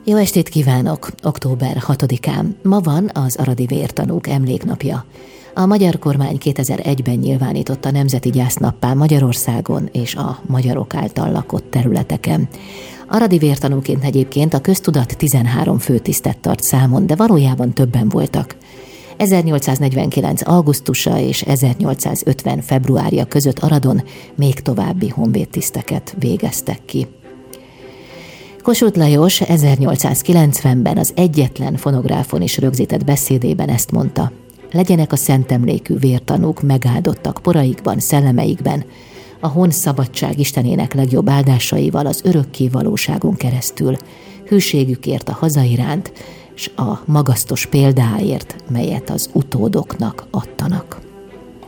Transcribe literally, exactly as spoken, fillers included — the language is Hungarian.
Jó estét kívánok! október hatodikán. Ma van az aradi vértanúk emléknapja. A magyar kormány kétezer-egyben nyilvánította nemzeti gyásznappá Magyarországon és a magyarok által lakott területeken. Aradi vértanúként egyébként a köztudat tizenhárom főtisztet tart számon, de valójában többen voltak. ezernyolcszáznegyvenkilenc. augusztusa és ezernyolcszázötven. februárja között Aradon még további honvédtiszteket végeztek ki. Kossuth Lajos ezernyolcszázkilencvenben az egyetlen fonográfon is rögzített beszédében ezt mondta: legyenek a szentemlékű vértanúk megáldottak poraikban, szellemeikben, a hon szabadság Istenének legjobb áldásaival az örökké valóságon keresztül, hűségükért a haza iránt, s a magasztos példáért, melyet az utódoknak adtanak.